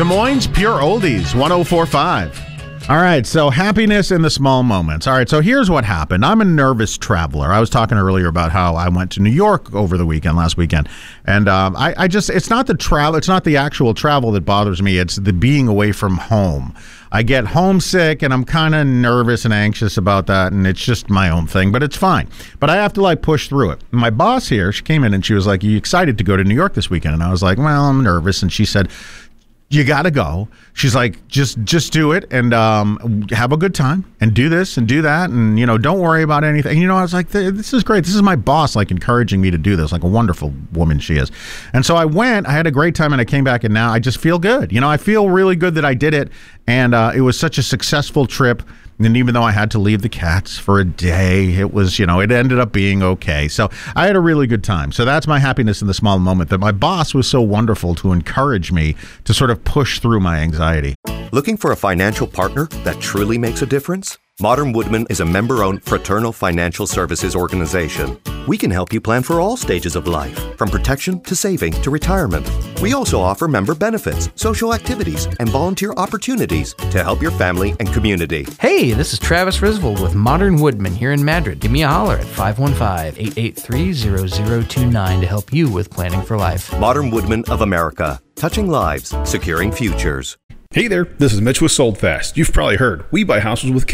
Des Moines Pure Oldies, 104.5. All right, so happiness in the small moments. All right, so here's what happened. I'm a nervous traveler. I was talking earlier about how I went to New York over the weekend, last weekend. And I just, it's not the travel, it's not the actual travel that bothers me. It's the being away from home. I get homesick and I'm kind of nervous and anxious about that. And it's just my own thing, but it's fine. But I have to like push through it. My boss here, she came in and she was like, "Are you excited to go to New York this weekend?" And I was like, "Well, I'm nervous." And she said, "You got to go." She's like, just do it and have a good time and do this and do that. And, you know, don't worry about anything. And, you know, I was like, this is great. This is my boss, like, encouraging me to do this, like a wonderful woman she is. And so I went, I had a great time and I came back and now I just feel good. You know, I feel really good that I did it. And it was such a successful trip. And even though I had to leave the cats for a day, it was, you know, it ended up being okay. So I had a really good time. So that's my happiness in the small moment, that my boss was so wonderful to encourage me to sort of push through my anxiety. Looking for a financial partner that truly makes a difference? Modern Woodmen is a member-owned fraternal financial services organization. We can help you plan for all stages of life, from protection to saving to retirement. We also offer member benefits, social activities, and volunteer opportunities to help your family and community. Hey, this is Travis Risvold with Modern Woodmen here in Madrid. Give me a holler at 515-883-0029 to help you with planning for life. Modern Woodmen of America, touching lives, securing futures. Hey there, this is Mitch with Sold Fast. You've probably heard, we buy houses with